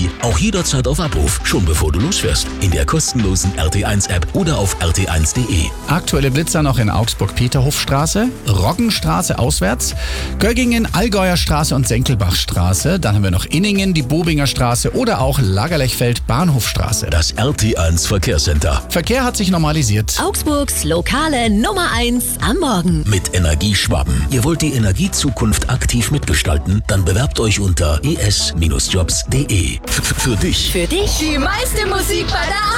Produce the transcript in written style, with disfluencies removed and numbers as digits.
Auch jederzeit auf Abruf, schon bevor du losfährst. In der kostenlosen RT1-App oder auf rt1.de. Aktuelle Blitzer noch in Augsburg-Peterhofstraße, Roggenstraße auswärts, Göggingen, Allgäuer Straße und Senkelbachstraße. Dann haben wir noch Inningen, die Bobinger Straße oder auch Lagerlechfeld, Bahnhofstraße. Das RT1 Verkehrscenter. Verkehr hat sich normalisiert. Augsburgs lokale Nummer 1 am Morgen. Mit Energieschwaben. Ihr wollt die Energiezukunft aktiv mitgestalten? Dann bewerbt euch unter es-jobs.de. Für dich. Für dich Die meiste Musik bei der